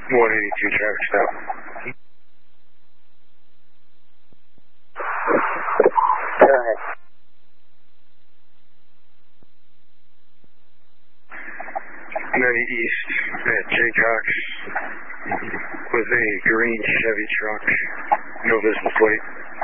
182 traffic stop. Go ahead. 90 East at Jaycox with a green Chevy truck, no visible plate.